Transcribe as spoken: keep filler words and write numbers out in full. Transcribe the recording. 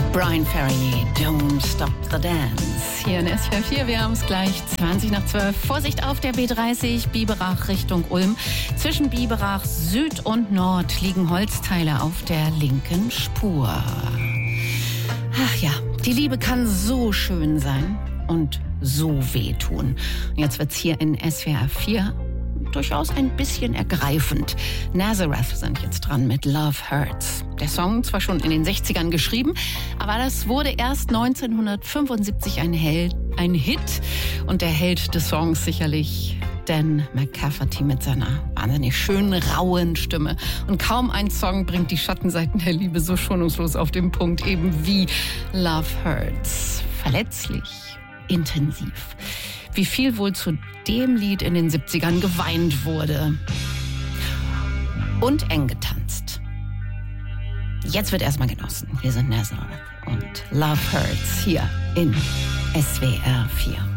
Brian Ferry, Don't Stop the Dance. Hier in S W R vier, wir haben es gleich zwanzig nach zwölf. Vorsicht auf der B dreißig, Biberach Richtung Ulm. Zwischen Biberach Süd und Nord liegen Holzteile auf der linken Spur. Ach ja, die Liebe kann so schön sein und so wehtun. Und jetzt wird's hier in S W R vier durchaus ein bisschen ergreifend. Nazareth sind jetzt dran mit Love Hurts. Der Song zwar schon in den sechzigern geschrieben, aber das wurde erst neunzehnhundertfünfundsiebzig ein, Held, ein Hit. Und der Held des Songs sicherlich Dan McCafferty mit seiner wahnsinnig schönen, rauen Stimme. Und kaum ein Song bringt die Schattenseiten der Liebe so schonungslos auf den Punkt, eben wie Love Hurts. Verletzlich, intensiv. Wie viel wohl zu dem Lied in den siebzigern geweint wurde. Und eng getanzt. Jetzt wird erstmal genossen. Hier sind Nazareth und Love Hurts hier in S W R vier.